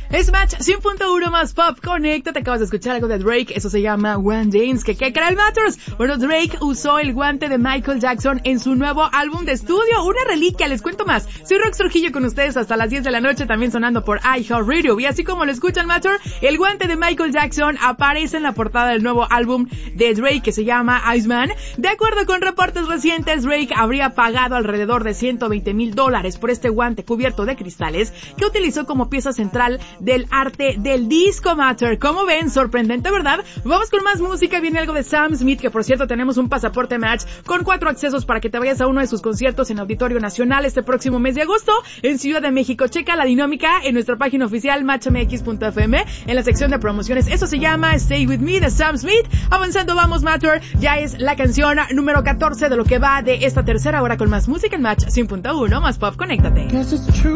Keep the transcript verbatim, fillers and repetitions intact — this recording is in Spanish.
Es Match cien punto uno más Pop Connect. Te acabas de escuchar algo de Drake, eso se llama One Dance. ¿Qué, qué crees, Matters? Bueno, Drake usó el guante de Michael Jackson en su nuevo álbum de estudio, una reliquia, les cuento más. Soy Rox Trujillo con ustedes hasta las diez de la noche, también sonando por iHeartRadio. Y así como lo escuchan, Matter, el guante de Michael Jackson aparece en la portada del nuevo álbum de Drake que se llama Iceman. De acuerdo con reportes recientes, Drake habría pagado alrededor de ciento veinte mil dólares por este guante cubierto de cristales que utilizó como pieza central del arte del disco, Matter. ¿Cómo ven? Sorprendente, ¿verdad? Vamos con más música. Viene algo de Sam Smith, que por cierto tenemos un pasaporte Match con cuatro accesos para que te vayas a uno de sus conciertos en Auditorio Nacional este próximo mes de agosto en Ciudad de México. Checa la dinámica en nuestra página oficial match m x punto f m en la sección de promociones. Eso se llama Stay With Me de Sam Smith. Avanzando vamos, Matter. Ya es la canción número catorce de lo que va de esta tercera hora con más música en Match cien punto uno más Pop. Conéctate.